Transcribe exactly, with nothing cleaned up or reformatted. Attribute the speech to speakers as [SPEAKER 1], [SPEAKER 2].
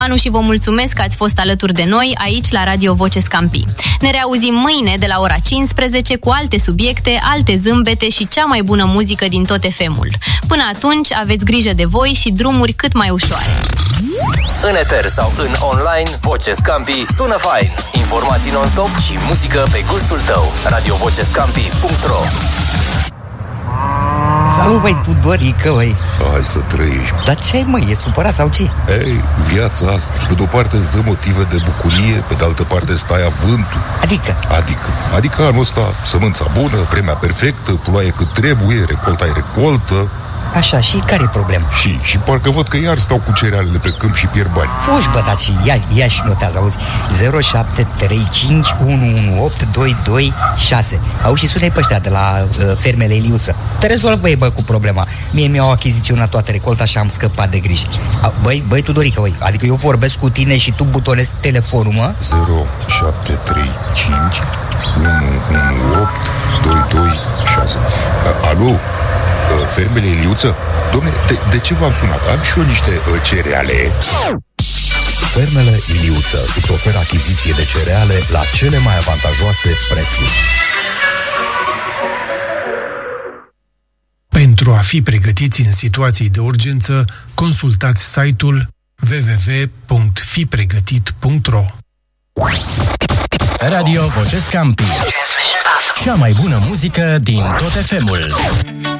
[SPEAKER 1] Anu și vă mulțumesc că ați fost alături de noi aici la Radio Voce Scampi. Ne reauzim mâine de la ora cincisprezece cu alte subiecte, alte zâmbete și cea mai bună muzică din tot F M-ul. Până atunci, aveți grijă de voi și drumuri cât mai ușoare.
[SPEAKER 2] În eter sau în online, Voce Scampi sună fain. Informații non-stop și muzică pe gustul tău. radio voce scampi punct ro.
[SPEAKER 3] Salut, băi, Tudorică, băi.
[SPEAKER 4] Hai să trăiești.
[SPEAKER 3] Dar ce ai, măi, e supărat sau ce?
[SPEAKER 4] Ei, viața asta, pe de-o parte îți dă motive de bucurie, pe de altă parte stai avântul.
[SPEAKER 3] Adică?
[SPEAKER 4] Adică, adică anul ăsta, sămânța bună, vremea perfectă, ploaie cât trebuie, recolta e recoltă.
[SPEAKER 3] Așa, și care e problema?
[SPEAKER 4] Și, și parcă văd că iar stau cu cerealele pe câmp și pierd bani.
[SPEAKER 3] Fugi, bă, dar și ia, ia și notează, auzi, zero șapte trei cinci unu unu opt doi doi șase. Auzi, și sună-i pe ăștia de la uh, fermele Iliuță. Te rezolvă ei, bă, cu problema. Mie mi-au achiziționat toată recolta și am scăpat de griji. Băi, băi, Tudorică, băi, adică eu vorbesc cu tine și tu butonezi telefonul, mă?
[SPEAKER 4] zero șapte trei cinci unu unu opt doi doi șase. Alo? Fermele Iliuță? Dom'le, de, de ce v-am sunat? Am și eu niște uh, cereale.
[SPEAKER 5] Fermele Iliuță îți oferă achiziție de cereale la cele mai avantajoase prețuri.
[SPEAKER 6] Pentru a fi pregătiți în situații de urgență, consultați site-ul w w w punct fi pregătit punct ro.
[SPEAKER 2] Radio Voce Scampi. Cea mai bună muzică din tot F M-ul.